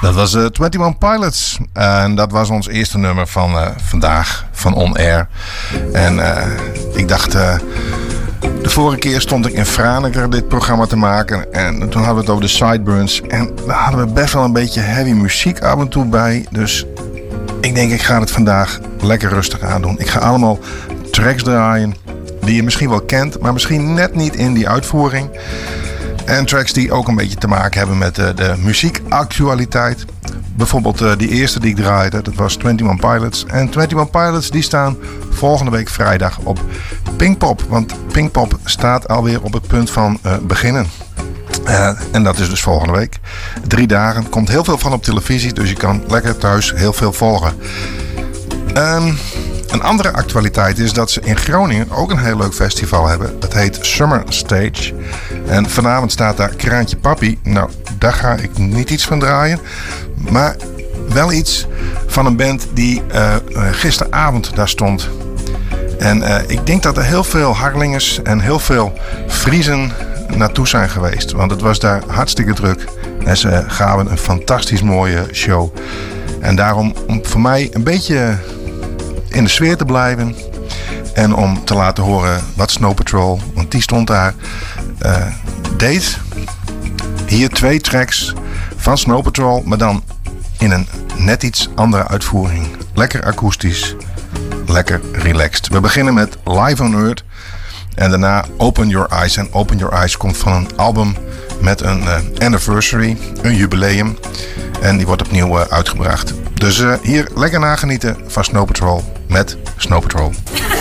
Dat was 21 Pilots. En dat was ons eerste nummer van vandaag, van On Air. En ik dacht... de vorige keer stond ik in Franeker dit programma te maken. En toen hadden we het over de Sideburns. En daar hadden we best wel een beetje heavy muziek af en toe bij. Dus ik denk, ik ga het vandaag lekker rustig aandoen. Ik ga allemaal tracks draaien die je misschien wel kent, maar misschien net niet in die uitvoering. En tracks die ook een beetje te maken hebben met de muziekactualiteit. Bijvoorbeeld die eerste die ik draaide, dat was 21 Pilots. En 21 Pilots die staan volgende week vrijdag op Pinkpop. Want Pinkpop staat alweer op het punt van beginnen. En dat is dus volgende week. 3 dagen. Komt heel veel van op televisie, dus je kan lekker thuis heel veel volgen. Een andere actualiteit is dat ze in Groningen ook een heel leuk festival hebben. Dat heet Summer Stage. En vanavond staat daar Kraantje Papi. Nou, daar ga ik niet iets van draaien. Maar wel iets van een band die gisteravond daar stond. En ik denk dat er heel veel Harlingers en heel veel Friezen naartoe zijn geweest. Want het was daar hartstikke druk. En ze gaven een fantastisch mooie show. En daarom, om voor mij een beetje in de sfeer te blijven. En om te laten horen wat Snow Patrol, want die stond daar, deed. Hier 2 tracks van Snow Patrol, maar dan in een net iets andere uitvoering. Lekker akoestisch, lekker relaxed. We beginnen met Live on Earth en daarna Open Your Eyes. En Open Your Eyes komt van een album met een anniversary, een jubileum. En die wordt opnieuw uitgebracht. Dus hier lekker nagenieten van Snow Patrol met Snow Patrol.